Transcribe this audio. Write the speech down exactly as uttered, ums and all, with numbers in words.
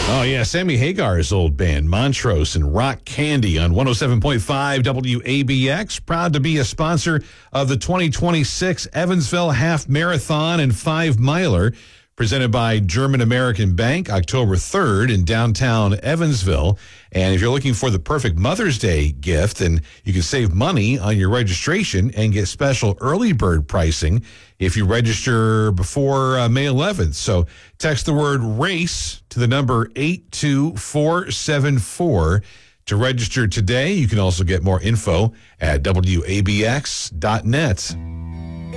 Oh, yeah, Sammy Hagar's old band, Montrose and Rock Candy on one oh seven point five W A B X. Proud to be a sponsor of the twenty twenty-six Evansville Half Marathon and Five Miler, presented by German American Bank, October third in downtown Evansville. And if you're looking for the perfect Mother's Day gift, then you can save money on your registration and get special early bird pricing if you register before uh, May eleventh. So text the word RACE to the number eight two four seven four to register today. You can also get more info at W A B X dot net.